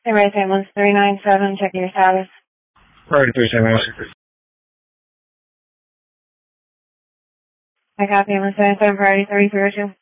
Emirates Ambulance 397, checking your status. Priority 37. I copy Ambulance 97, priority 302.